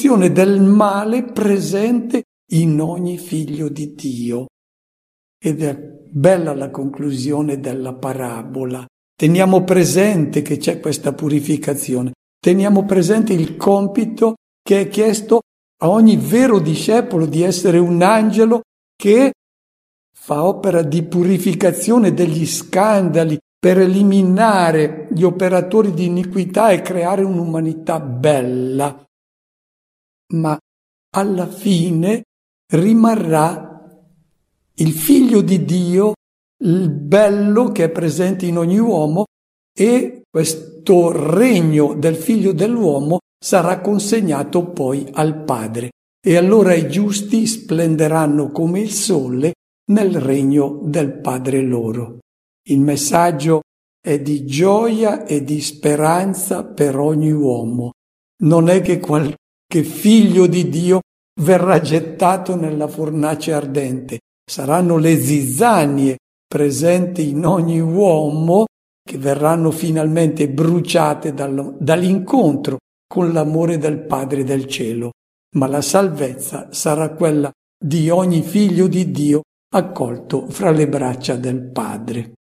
purificazione del male presente in ogni figlio di Dio. Ed è bella la conclusione della parabola. Teniamo presente che c'è questa purificazione. Teniamo presente il compito che è chiesto a ogni vero discepolo di essere un angelo che fa opera di purificazione degli scandali per eliminare gli operatori di iniquità e creare un'umanità bella. Ma alla fine rimarrà il figlio di Dio, il bello che è presente in ogni uomo, e questo regno del figlio dell'uomo sarà consegnato poi al Padre. E allora i giusti splenderanno come il sole nel regno del Padre loro. Il messaggio è di gioia e di speranza per ogni uomo. Non è che qualche figlio di Dio verrà gettato nella fornace ardente. Saranno le zizzanie presenti in ogni uomo che verranno finalmente bruciate dall'incontro con l'amore del Padre del cielo. Ma la salvezza sarà quella di ogni figlio di Dio accolto fra le braccia del Padre.